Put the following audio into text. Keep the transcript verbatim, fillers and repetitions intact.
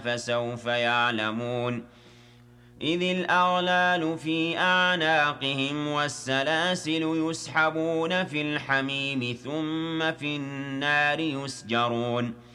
فسوف يعلمون إذ الأغلال في أعناقهم والسلاسل يسحبون في الحميم ثم في النار يسجرون